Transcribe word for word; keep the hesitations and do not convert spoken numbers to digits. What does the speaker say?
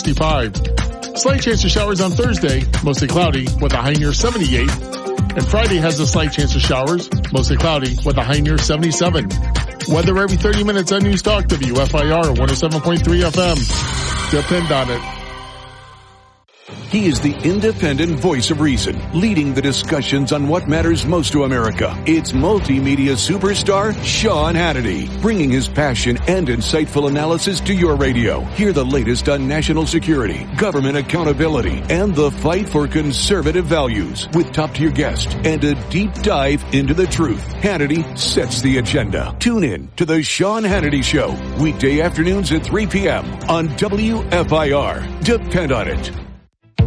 sixty-five. Slight chance of showers on Thursday, mostly cloudy with a high near seventy-eight. And Friday has a slight chance of showers, mostly cloudy with a high near seventy-seven. Weather every thirty minutes on News Talk W F I R one oh seven point three F M. Depend on it. He is the independent voice of reason, leading the discussions on what matters most to America. It's multimedia superstar Sean Hannity, bringing his passion and insightful analysis to your radio. Hear the latest on national security, government accountability, and the fight for conservative values with top-tier guests and a deep dive into the truth. Hannity sets the agenda. Tune in to the Sean Hannity Show, weekday afternoons at three p.m. on W F I R. Depend on it.